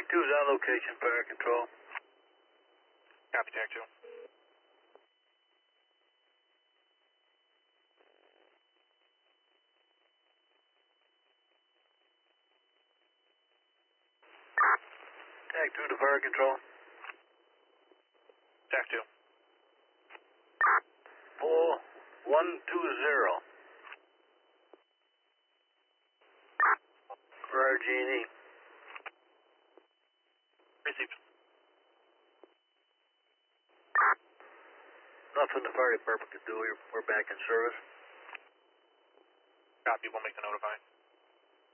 Tag 2 is on location, fire control. Copy, Tag 2. Tag 2 to fire control. Tag 2. 4120. For RG&E. Received. Nothing the fire department can do. We're back in service. Copy, we'll make the notify.